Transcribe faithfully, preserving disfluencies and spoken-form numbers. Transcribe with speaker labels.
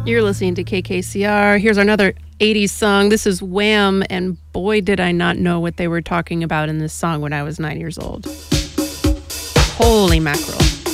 Speaker 1: You're listening to K K C R. Here's another eighties song. This is Wham! And boy, did I not know what they were talking about in this song when I was nine years old. Holy mackerel.